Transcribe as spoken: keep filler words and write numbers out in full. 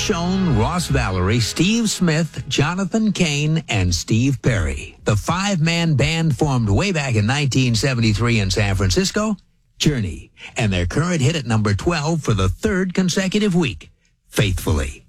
Schoen, Ross Valerie, Steve Smith, Jonathan Cain, and Steve Perry. The five-man band formed way back in nineteen seventy-three in San Francisco, Journey, and their current hit at number twelve for the third consecutive week, Faithfully.